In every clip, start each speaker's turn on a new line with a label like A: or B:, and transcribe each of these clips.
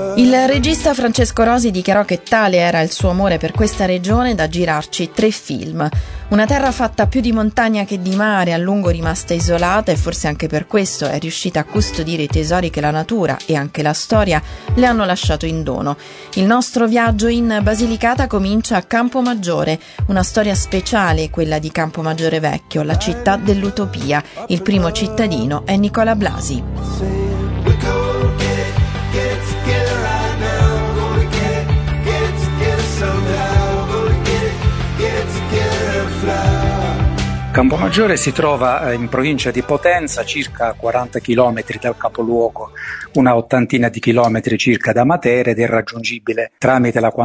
A: Il regista Francesco Rosi dichiarò che tale era il suo amore per questa regione da girarci 3 film. Una terra fatta più di montagna che di mare, a lungo rimasta isolata, e forse anche per questo è riuscita a custodire i tesori che la natura e anche la storia le hanno lasciato in dono. Il nostro viaggio in Basilicata comincia a Campomaggiore, una storia speciale, quella di Campomaggiore Vecchio, la città dell'utopia. Il primo cittadino è Nicola Blasi.
B: Campomaggiore si trova in provincia di Potenza, circa 40 km dal capoluogo, una ottantina di chilometri circa da Matera, ed è raggiungibile tramite la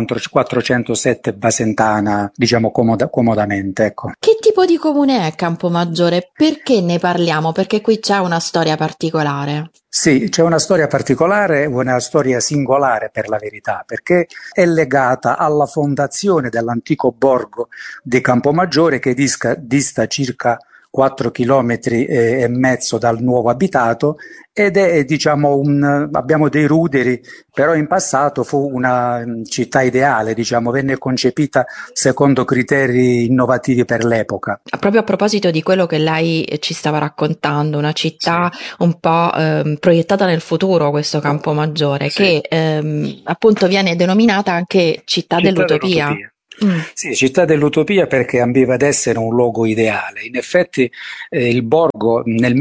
B: 407 Basentana, diciamo comodamente. Ecco.
A: Che tipo di comune è Campomaggiore? Perché ne parliamo? Perché qui c'è una storia particolare.
B: Sì, c'è una storia particolare, una storia singolare per la verità, perché è legata alla fondazione dell'antico borgo di Campomaggiore, che dista circa 4 chilometri e mezzo dal nuovo abitato, ed è, diciamo, abbiamo dei ruderi, però in passato fu una città ideale, diciamo, venne concepita secondo criteri innovativi per l'epoca.
A: Proprio a proposito di quello che lei ci stava raccontando, una città un po' proiettata nel futuro, questo Campomaggiore,
B: sì,
A: che appunto viene denominata anche città dell'utopia.
B: Sì, città dell'utopia perché ambiva ad essere un luogo ideale. In effetti il borgo nel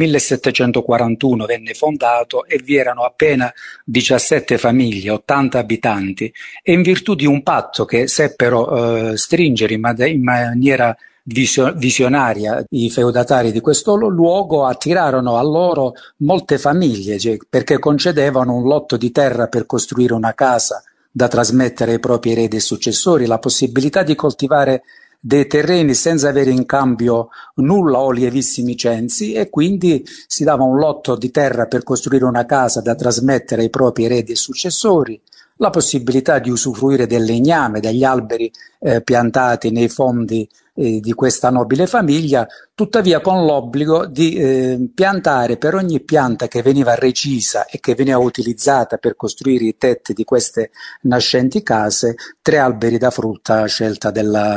B: 1741 venne fondato e vi erano appena 17 famiglie, 80 abitanti, e in virtù di un patto che seppero stringere in maniera visionaria i feudatari di questo luogo, attirarono a loro molte famiglie, cioè, perché concedevano un lotto di terra per costruire una casa da trasmettere ai propri eredi e successori, la possibilità di coltivare dei terreni senza avere in cambio nulla o lievissimi censi, e quindi si dava un lotto di terra per costruire una casa da trasmettere ai propri eredi e successori, la possibilità di usufruire del legname, degli alberi piantati nei fondi di questa nobile famiglia, tuttavia con l'obbligo di piantare per ogni pianta che veniva recisa e che veniva utilizzata per costruire i tetti di queste nascenti case, 3 alberi da frutta a scelta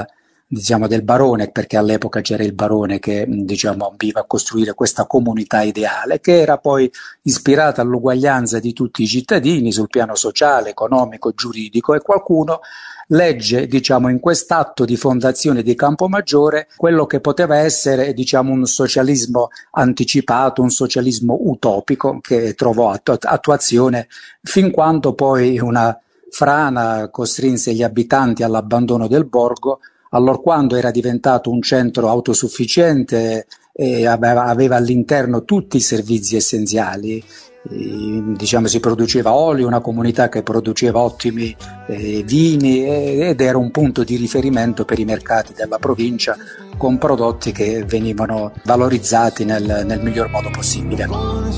B: del barone, perché all'epoca c'era il barone che ambiva a costruire questa comunità ideale, che era poi ispirata all'uguaglianza di tutti i cittadini sul piano sociale, economico, giuridico, e qualcuno legge, in quest'atto di fondazione di Campomaggiore quello che poteva essere, un socialismo anticipato, un socialismo utopico che trovò attuazione fin quando poi una frana costrinse gli abitanti all'abbandono del borgo, allorquando era diventato un centro autosufficiente e aveva all'interno tutti i servizi essenziali. Si produceva olio, una comunità che produceva ottimi vini, ed era un punto di riferimento per i mercati della provincia, con prodotti che venivano valorizzati nel miglior modo possibile.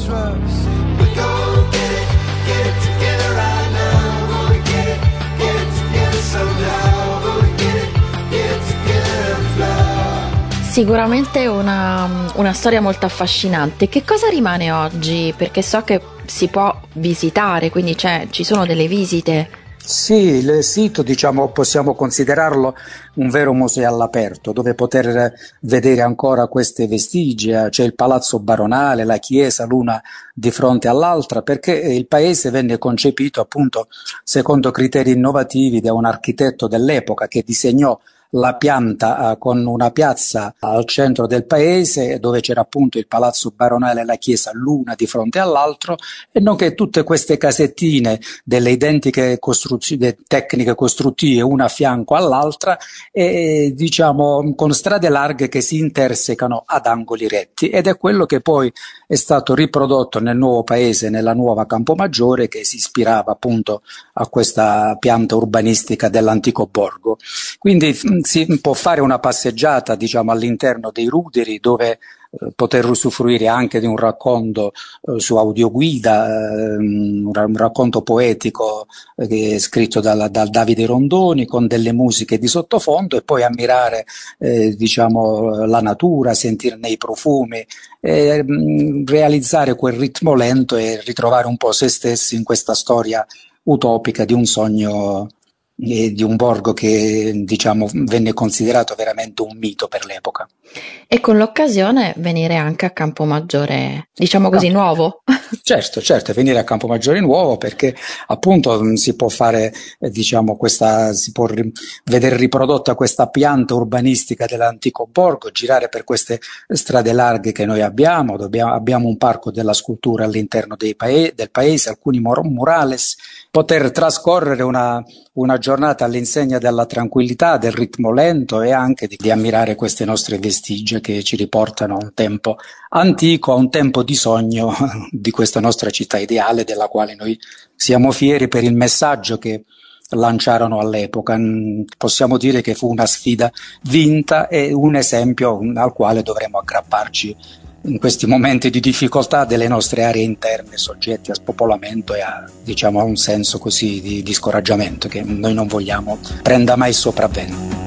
A: Sicuramente una storia molto affascinante. Che cosa rimane oggi? Perché so che si può visitare, quindi ci sono delle visite.
B: Sì, il sito possiamo considerarlo un vero museo all'aperto, dove poter vedere ancora queste vestigia. C'è il palazzo baronale, la chiesa l'una di fronte all'altra, perché il paese venne concepito appunto secondo criteri innovativi da un architetto dell'epoca che disegnò la pianta con una piazza al centro del paese, dove c'era appunto il palazzo baronale e la chiesa l'una di fronte all'altro, e nonché tutte queste casettine delle identiche tecniche costruttive una a fianco all'altra, e con strade larghe che si intersecano ad angoli retti, ed è quello che poi è stato riprodotto nel nuovo paese, nella nuova Campomaggiore, che si ispirava appunto a questa pianta urbanistica dell'antico borgo. Quindi si può fare una passeggiata all'interno dei ruderi, dove poter usufruire anche di un racconto su audioguida, un racconto poetico scritto da Davide Rondoni, con delle musiche di sottofondo, e poi ammirare la natura, sentirne i profumi, realizzare quel ritmo lento e ritrovare un po' se stessi in questa storia utopica di un sogno e di un borgo che, diciamo, venne considerato veramente un mito per l'epoca.
A: E con l'occasione venire anche a Campomaggiore, diciamo
B: No.
A: così, nuovo.
B: Certo, venire a Campomaggiore Nuovo perché appunto si può fare, diciamo, si può vedere riprodotta questa pianta urbanistica dell'antico borgo, girare per queste strade larghe che noi abbiamo un parco della scultura all'interno del paese, alcuni murales, poter trascorrere una giornata all'insegna della tranquillità, del ritmo lento e anche di ammirare queste nostre vestigia che ci riportano a un tempo antico, a un tempo di sogno di questa nostra città ideale, della quale noi siamo fieri per il messaggio che lanciarono all'epoca. Possiamo dire che fu una sfida vinta e un esempio al quale dovremo aggrapparci in questi momenti di difficoltà delle nostre aree interne soggetti a spopolamento e diciamo, a un senso così di scoraggiamento che noi non vogliamo prenda mai sopravvento.